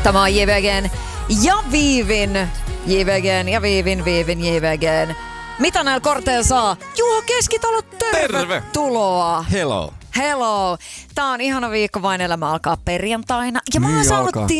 Tämä on JVGn ja Viivin. JVGn. Mitä näillä korteilla saa? Juho Keskitalo, tervetuloa. Hello. Hello. Tää on ihana viikko, vain elämä alkaa perjantaina. Ja mä oon saanut